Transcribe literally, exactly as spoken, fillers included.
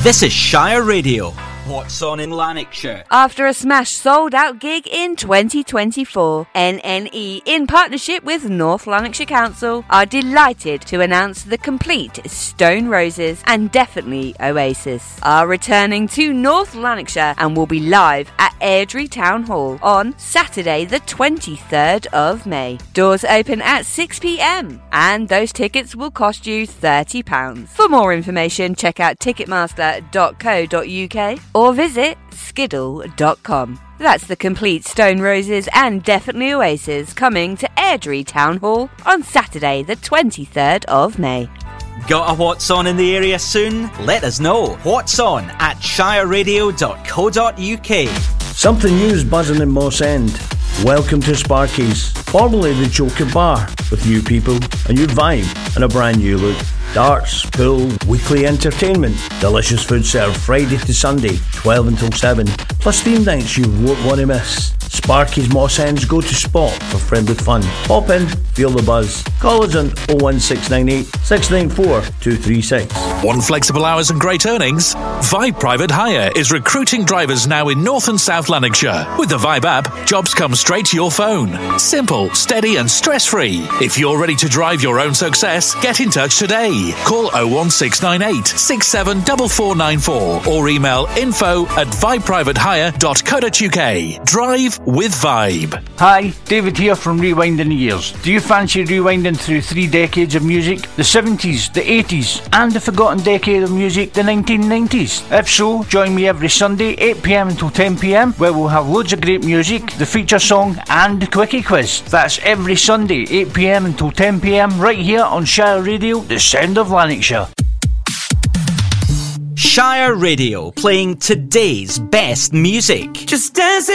This is Shire Radio. What's on in Lanarkshire? After a smash sold-out gig in twenty twenty-four, N N E, in partnership with North Lanarkshire Council, are delighted to announce the complete Stone Roses and Definitely Oasis are returning to North Lanarkshire and will be live at Airdrie Town Hall on Saturday the twenty-third of May. Doors open at six p.m. and those tickets will cost you thirty pounds. For more information, check out ticketmaster dot co dot uk or visit skiddle dot com. That's the complete Stone Roses and Definitely Oasis coming to Airdrie Town Hall on Saturday the twenty-third of May. Got a What's On in the area soon? Let us know. What's On at shire radio dot co dot uk. Something new is buzzing in Moss End. Welcome to Sparky's, formerly the Joker Bar, with new people, a new vibe and a brand new look. Darts, pool, weekly entertainment, delicious food served Friday to Sunday, twelve until seven, plus theme nights you won't want to miss. Sparky's Moss End's go-to spot for friendly fun. Pop in, feel the buzz. Call us on oh one six nine eight, six nine four, two three six. Want flexible hours and great earnings? Vibe Private Hire is recruiting drivers now in North and South Lanarkshire. With the Vibe app, jobs come straight to your phone. Simple, steady and stress-free. If you're ready to drive your own success, get in touch today. Call oh one six nine eight, six seven four four nine four or email info at vibe private hire dot co dot uk. Drive with Vibe. Hi, David here from Rewinding the Years. Do you fancy rewinding through three decades of music? The seventies, the eighties and the forgotten decade of music, the nineteen nineties? If so, join me every Sunday, eight p.m. until ten p.m, where we'll have loads of great music, the feature song and the quickie quiz. That's every Sunday, eight p.m. until ten p.m, right here on Shire Radio, the sound of Lanarkshire. Shire Radio, playing today's best music. Just dancing